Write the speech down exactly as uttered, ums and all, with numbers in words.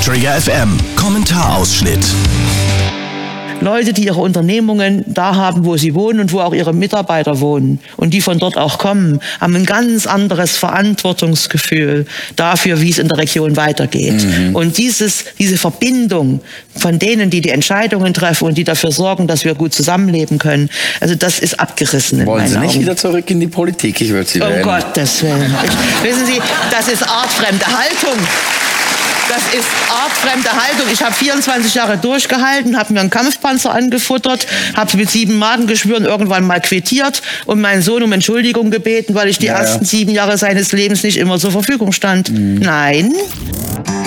Trigger F M Kommentarausschnitt. Leute, die ihre Unternehmungen da haben, wo sie wohnen und wo auch ihre Mitarbeiter wohnen und die von dort auch kommen, haben ein ganz anderes Verantwortungsgefühl dafür, wie es in der Region weitergeht. Mhm. Und dieses, diese Verbindung von denen, die die Entscheidungen treffen und die dafür sorgen, dass wir gut zusammenleben können, also das ist abgerissen in Wollen meinen Sie nicht Augen. wieder zurück in die Politik? Ich würde Sie Um wählen. Gottes Willen. Ich, wissen Sie, das ist artfremde Haltung. Das ist artfremde Haltung. Ich habe vierundzwanzig Jahre durchgehalten, habe mir einen Kampfpanzer angefuttert, habe mit sieben Magengeschwüren irgendwann mal quittiert und meinen Sohn um Entschuldigung gebeten, weil ich die Ja, ersten ja. sieben Jahre seines Lebens nicht immer zur Verfügung stand. Mhm. Nein.